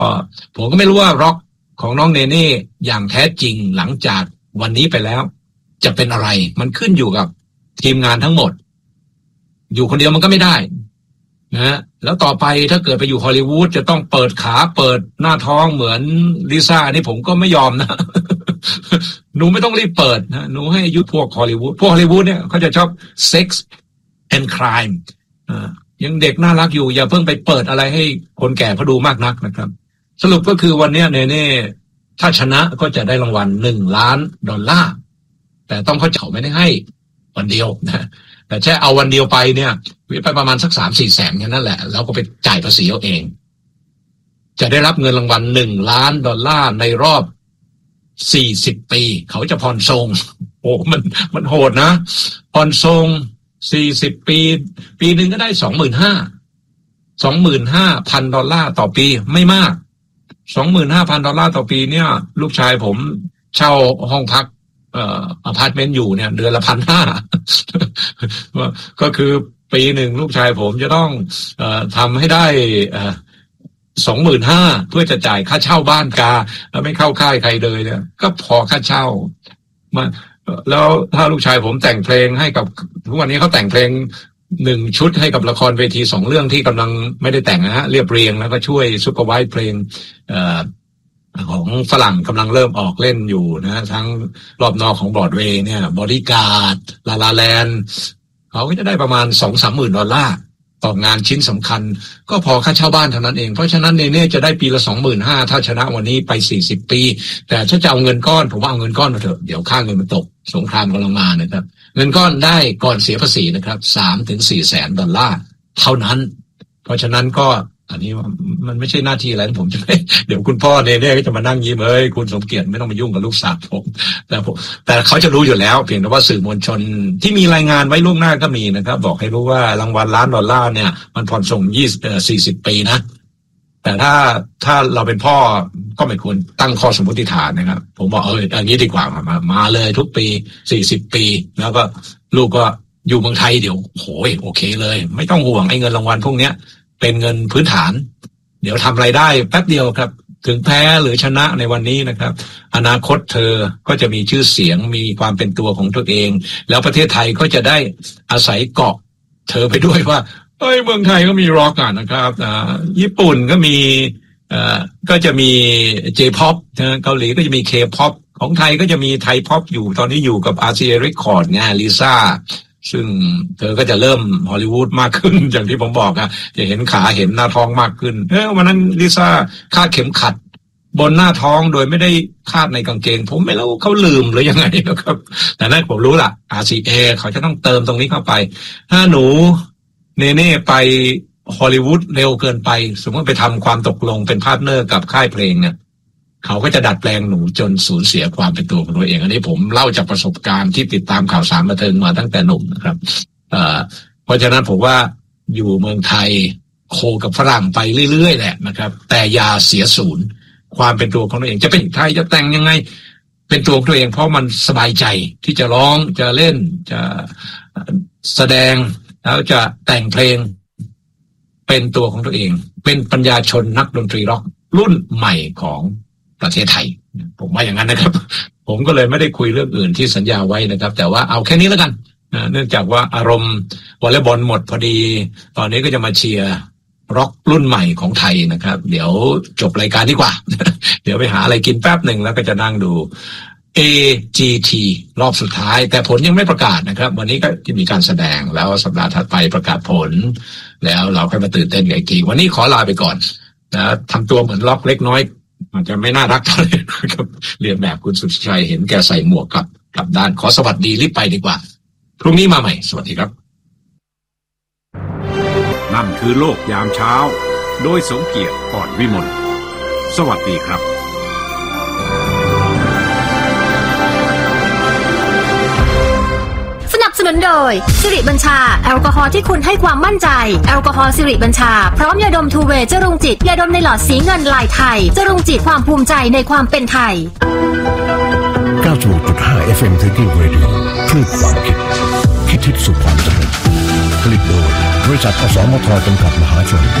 ผมก็ไม่รู้ว่าร็อกของน้องเนเน่อย่างแท้จริงหลังจากวันนี้ไปแล้วจะเป็นอะไรมันขึ้นอยู่กับทีมงานทั้งหมดอยู่คนเดียวมันก็ไม่ได้นะแล้วต่อไปถ้าเกิดไปอยู่ฮอลลีวูดจะต้องเปิดขาเปิดหน้าท้องเหมือนลิซ่านี่ผมก็ไม่ยอมนะ หนูไม่ต้องรีบเปิดนะหนูให้ยุคพวกฮอลลีวูดเนี่ยเขาจะชอบ sex and crime ยังเด็กน่ารักอยู่อย่าเพิ่งไปเปิดอะไรให้คนแก่เขาดูมากนักนะครับสรุปก็คือวันนี้เนเน่ถ้าชนะก็จะได้รางวัล$1 ล้านแต่ต้องเขาไม่ได้ให้วันเดียวนะแต่แค่เอาวันเดียวไปเนี่ยไปประมาณสัก 3-4 แสนแค่นั้นแหละแล้วก็ไปจ่ายภาษีเอาเองจะได้รับเงินรางวัล$1 ล้านในรอบ40 ปีเขาจะผ่อนทรงโอ้มันโหดนะผ่อนทรง40 ปีนึงก็ได้ $25,000 ต่อปีไม่มาก $25,000 ต่อปีเนี่ยลูกชายผมเช่าห้องพักอพาร์ตเมนต์อยู่เนี่ยเดือนละ 1,500 ก็คือปีหนึ่งลูกชายผมจะต้องทำให้ได้25,000เพื่อจะจ่ายค่าเช่าบ้านกาแล้วไม่เข้าค่ายใครเลยเนี่ยก็พอค่าเช่ามาแล้วถ้าลูกชายผมแต่งเพลงให้กับทุกวันนี้เขาแต่งเพลง1 ชุดให้กับละครเวที2 เรื่องที่กำลังไม่ได้แต่งนะฮะเรียบเรียงแล้วก็ช่วยซุปเปอร์ไวส์เพลงของฝรั่งกำลังเริ่มออกเล่นอยู่นะทั้งรอบนอกของบรอดเวย์เนี่ยบอดี้การ์ดลาลาแลนด์เขาก็จะได้ประมาณ$2-3 หมื่นต่องานชิ้นสำคัญก็พอค่าเช่าบ้านเท่านั้นเองเพราะฉะนั้นเนเน่จะได้ปีละ 25,000ถ้าชนะวันนี้ไป40 ปีแต่ถ้าจะเอาเงินก้อนผมว่าเอาเงินก้อนมาเถอะเดี๋ยวค่าเงินมันตกสงครามกำลังมานะครับเงินก้อนได้ก่อนเสียภาษีนะครับ$3-4 แสนเท่านั้นเพราะฉะนั้นก็อันนี้มันไม่ใช่หน้าที่อะไรผมจะไม่เดี๋ยวคุณพ่อเนเน่ก็จะมานั่งยิ้มคุณสมเกียรติไม่ต้องมายุ่งกับลูกสาวผมแต่เขาจะรู้อยู่แล้วเพียงแต่ว่าสื่อมวลชนที่มีรายงานไว้ล่วงหน้าก็มีนะครับบอกให้รู้ว่ารางวัล$1 ล้านเนี่ยมันผ่อนส่ง40 ปีนะแต่ถ้าเราเป็นพ่อก็ไม่ควรตั้งข้อสมมติฐานนะครับผมบอกอันนี้ดีกว่ามาเลยทุกปี40 ปีแล้วก็ลูกก็อยู่เมืองไทยเดี๋ยวโอเคเลยไม่ต้องห่วงไอ้เงินรางวัลพวกเนี้ยเป็นเงินพื้นฐานเดี๋ยวทำรายได้แป๊บเดียวครับถึงแพ้หรือชนะในวันนี้นะครับอนาคตเธอก็จะมีชื่อเสียงมีความเป็นตัวของตัวเองแล้วประเทศไทยก็จะได้อาศัยเกาะเธอไปด้วยว่าเมืองไทยก็มีร็อกนะครับญี่ปุ่นก็มีก็จะมี J-pop เกาหลีก็จะมี K-pop ของไทยก็จะมีไทยพ็อปอยู่ตอนนี้อยู่กับ RCA Record ไงลิซ่าซึ่งเธอก็จะเริ่มฮอลลีวูดมากขึ้นอย่างที่ผมบอกจะเห็นขาเห็นหน้าท้องมากขึ้นวันนั้นลิซ่าคาดเข็มขัดบนหน้าท้องโดยไม่ได้คาดในกางเกงผมไม่รู้เขาลืมหรือยังไงนะครับแต่นั่นผมรู้ล่ะ RCA เขาจะต้องเติมตรงนี้เข้าไปถ้าหนูเนเน่ไปฮอลลีวูดเร็วเกินไปสมมติไปทำความตกลงเป็นพาร์ทเนอร์กับค่ายเพลงเนี่ยเขาก็จะดัดแปลงหนูจนสูญเสียความเป็นตัวของตัวเองอันนี้ผมเล่าจากประสบการณ์ที่ติดตามข่าวสารบันเทิงมาตั้งแต่หนุ่มนะครับเพราะฉะนั้นผมว่าอยู่เมืองไทยโคกับฝรั่งไปเรื่อยๆแหละนะครับแต่อย่าเสียศูนย์ความเป็นตัวของตัวเองจะเป็นไทยจะแต่งยังไงเป็นตัวของตัวเองเพราะมันสบายใจที่จะร้องจะเล่นจะแสดงแล้วจะแต่งเพลงเป็นตัวของตัวเองเป็นปัญญาชนนักดนตรีร็อกรุ่นใหม่ของประเทศไทยผมว่าอย่างนั้นนะครับผมก็เลยไม่ได้คุยเรื่องอื่นที่สัญญาไว้นะครับแต่ว่าเอาแค่นี้แล้วกันเนื่องจากว่าอารมณ์วอลเลย์บอลหมดพอดีตอนนี้ก็จะมาเชียร์ร็อกรุ่นใหม่ของไทยนะครับเดี๋ยวจบรายการดีกว่า เดี๋ยวไปหาอะไรกินแป๊บหนึ่งแล้วก็จะนั่งดู AGT รอบสุดท้ายแต่ผลยังไม่ประกาศนะครับวันนี้ก็จะมีการแสดงแล้วสัปดาห์ถัดไปประกาศผลแล้วเราค่อยมาตื่นเต้นกันอีกทีวันนี้ขอลาไปก่อนนะทำตัวเหมือนล็อกเล็กน้อยมันจะไม่น่ารักเท่าไหร่ครับเรียนแบบคุณสุทธิชัยเห็นแกใส่หมวกกลับด้านขอสวัสดีรีบไปดีกว่าพรุ่งนี้มาใหม่สวัสดีครับนั่นคือโลกยามเช้าโดยสมเกียรติอ่อนวิมลสวัสดีครับสนับสนุนโดยสิริบัญชาแอลกอฮอล์ที่คุณให้ความมั่นใจแอลกอฮอล์สิริบัญชาพร้อมยาดมทูเวย์จรุงจิตยาดมในหลอดสีเงินลายไทยจรุงจิตความภูมิใจในความเป็นไทย 96.5 FM Thinking Radio คลื่นความคิดทิศสู่ความสำเร็จผลิตโดยบริษัทอสมทจำกัดมหาชน